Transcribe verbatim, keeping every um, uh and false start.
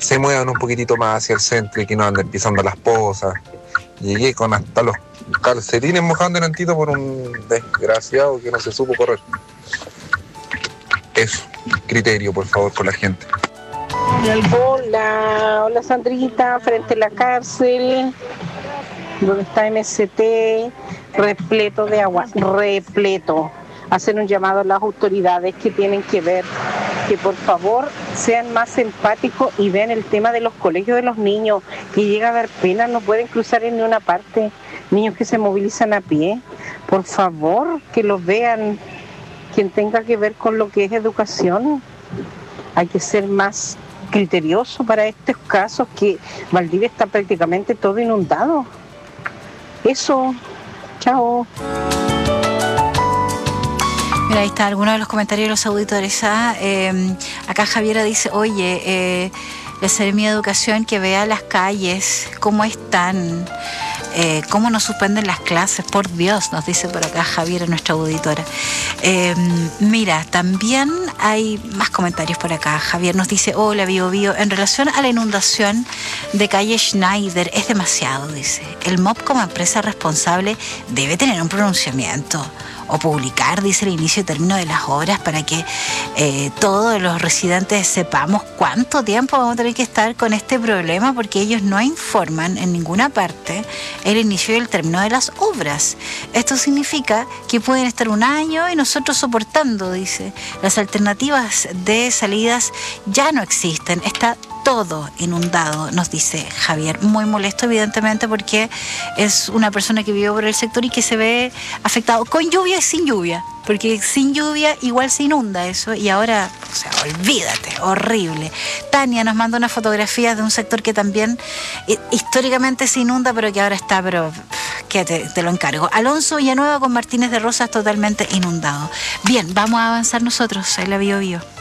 se muevan un poquitito más hacia el centro y que no anden pisando las pozas. Llegué con hasta los calcetines mojando en Antito por un desgraciado que no se supo correr. Eso, criterio por favor con la gente. Hola, hola Sandrita, frente a la cárcel, donde está M S T, repleto de agua, repleto. Hacer un llamado a las autoridades que tienen que ver, que por favor sean más empáticos y vean el tema de los colegios de los niños, que llega a dar pena, no pueden cruzar en ninguna parte, niños que se movilizan a pie, por favor que los vean, quien tenga que ver con lo que es educación, hay que ser más criterioso para estos casos, que Valdivia está prácticamente todo inundado. Eso, chao. Mira, ahí está algunos de los comentarios de los auditores. ¿ah? Eh, acá Javiera dice, oye, eh, la Seremía de Educación que vea las calles, cómo están, eh, cómo nos suspenden las clases, por Dios, nos dice por acá Javiera, nuestra auditora. Eh, mira, también hay más comentarios por acá. Javier nos dice, hola, Bio Bio, en relación a la inundación de calle Schneider, es demasiado, dice. El M O P como empresa responsable debe tener un pronunciamiento o publicar, dice, el inicio y término de las obras para que eh, todos los residentes sepamos cuánto tiempo vamos a tener que estar con este problema, porque ellos no informan en ninguna parte el inicio y el término de las obras. Esto significa que pueden estar un año y nosotros soportando, dice. Las alternativas de salidas ya no existen, está todo inundado, nos dice Javier. Muy molesto, evidentemente, porque es una persona que vive por el sector y que se ve afectado con lluvia y sin lluvia, porque sin lluvia igual se inunda eso, y ahora, o sea, olvídate, horrible. Tania nos manda unas fotografías de un sector que también eh, históricamente se inunda, pero que ahora está, pero que te, te lo encargo. Alonso Villanueva con Martínez de Rosas totalmente inundado. Bien, vamos a avanzar nosotros, ahí la Bio Bio.